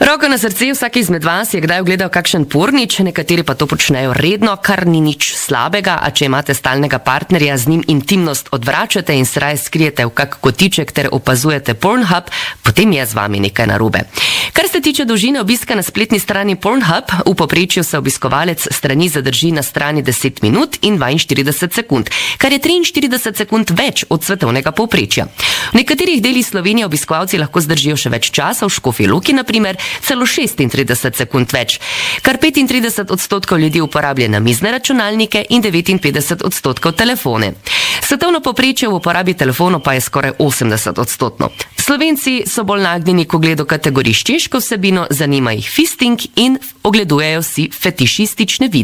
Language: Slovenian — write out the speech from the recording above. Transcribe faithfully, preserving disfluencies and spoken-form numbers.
Roko na srce, vsak izmed vas je kdaj ogledal kakšen pornič, nekateri pa to počnejo redno, kar ni nič slabega, a če imate stalnega partnerja, z njim intimnost odvračate in se raje skrijete v kak kotiček ter opazujete Pornhub, potem je z vami nekaj narobe. Kar se tiče dolžine obiska na spletni strani Pornhub, v povprečju se obiskovalec strani zadrži na strani deset minut in dvainštirideset sekund, kar je triinštirideset sekund več od svetovnega povprečja. V nekaterih delih Slovenije obiskovalci lahko zdržijo še več časa, v Škofji Loki na primer celo šestintrideset sekund več. Kar petintrideset odstotkov ljudi uporablja namizne računalnike in devetinpetdeset odstotkov telefone. Svetovno povprečje v uporabi telefonov pa je skoraj osemdeset odstotno. Slovenci so bolj nagnjeni k ogledu kategorij s češko vsebino, zanima jih fisting in ogledujejo si fetišistične videe.